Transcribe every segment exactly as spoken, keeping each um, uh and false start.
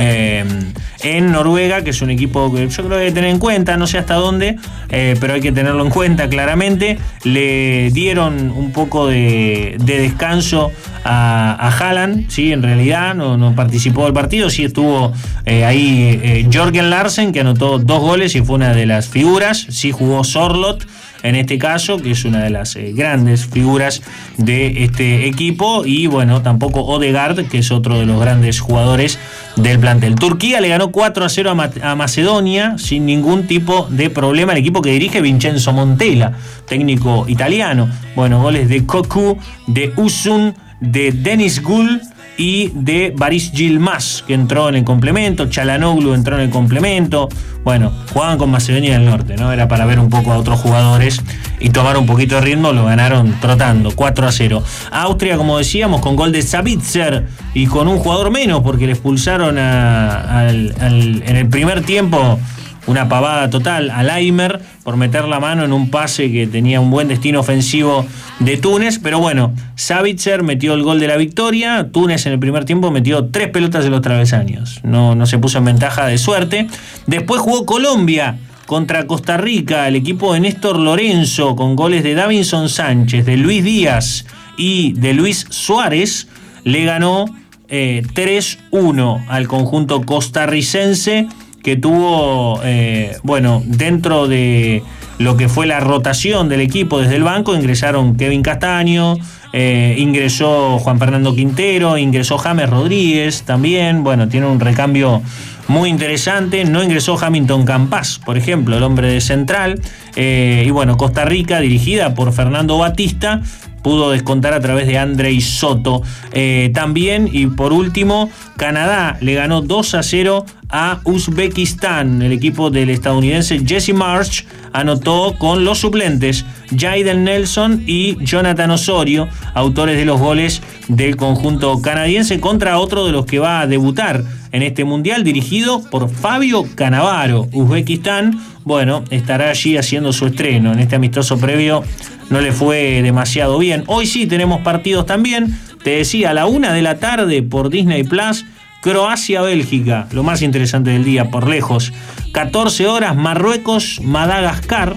eh, en Noruega, que es un equipo que yo creo que hay que tener en cuenta, no sé hasta dónde, eh, pero hay que tenerlo en cuenta claramente. Le dieron un poco de, de descanso a, a Haaland, sí, en realidad no, no participó del partido, sí estuvo eh, ahí eh, Jørgen Larsen, que anotó dos goles y fue una de las figuras, sí jugó Sorloth en este caso, que es una de las eh, grandes figuras de este equipo, y bueno, tampoco Odegaard, que es otro de los grandes jugadores del plantel. Turquía le ganó cuatro a cero a, Ma- a Macedonia sin ningún tipo de problema, el equipo que dirige Vincenzo Montella, técnico italiano. Bueno, goles de Koku, de Uzun, de Deniz Gül y de Baris Yilmaz, que entró en el complemento. Çalhanoğlu entró en el complemento. Bueno, jugaban con Macedonia del Norte, ¿no? Era para ver un poco a otros jugadores y tomar un poquito de ritmo. Lo ganaron trotando, cuatro a cero. Austria, como decíamos, con gol de Sabitzer y con un jugador menos, porque le expulsaron a, al, al, en el primer tiempo una pavada total a Laimer por meter la mano en un pase que tenía un buen destino ofensivo de Túnez, pero bueno, Sabitzer metió el gol de la victoria. Túnez en el primer tiempo metió tres pelotas de los travesaños, no, no se puso en ventaja de suerte. Después jugó Colombia contra Costa Rica, el equipo de Néstor Lorenzo, con goles de Davinson Sánchez, de Luis Díaz y de Luis Suárez. Le ganó eh, tres uno al conjunto costarricense, que tuvo, eh, bueno, dentro de lo que fue la rotación del equipo desde el banco, ingresaron Kevin Castaño, eh, ingresó Juan Fernando Quintero, ingresó James Rodríguez también. Bueno, tiene un recambio muy interesante. No ingresó Hamilton Campas, por ejemplo, el hombre de central. Eh, y bueno, Costa Rica, dirigida por Fernando Batista, pudo descontar a través de Andrei Soto. Eh, también, y por último, Canadá le ganó dos a cero a Uzbekistán. El equipo del estadounidense Jesse Marsh anotó con los suplentes Jayden Nelson y Jonathan Osorio, autores de los goles del conjunto canadiense, contra otro de los que va a debutar en este mundial, dirigido por Fabio Cannavaro. Uzbekistán, bueno, estará allí haciendo su estreno. En este amistoso previo no le fue demasiado bien. Hoy sí tenemos partidos también. Te decía, a la una de la tarde por Disney Plus, Croacia-Bélgica, lo más interesante del día por lejos. catorce horas, Marruecos-Madagascar.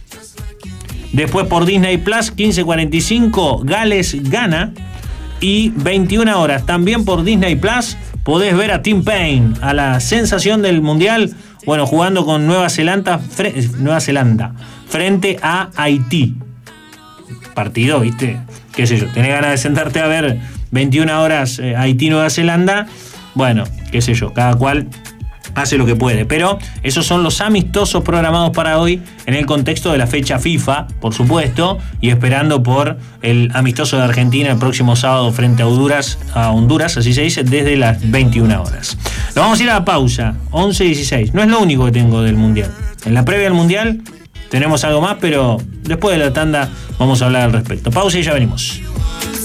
Después por Disney Plus, quince cuarenta y cinco, Gales-Ghana. Y veintiuna horas, también por Disney Plus, podés ver a Tim Payne, a la sensación del mundial, bueno, jugando con Nueva Zelanda, fre- Nueva Zelanda frente a Haití. Partido, ¿viste? Qué sé yo, tenés ganas de sentarte a ver veintiuna horas eh, Haití-Nueva Zelanda. Bueno, qué sé yo, cada cual hace lo que puede. Pero esos son los amistosos programados para hoy en el contexto de la fecha FIFA, por supuesto, y esperando por el amistoso de Argentina el próximo sábado frente a Honduras, a Honduras, así se dice, desde las veintiuna horas. Nos vamos a ir a la pausa, once dieciséis. No es lo único que tengo del Mundial. En la previa del Mundial tenemos algo más, pero después de la tanda vamos a hablar al respecto. Pausa y ya venimos.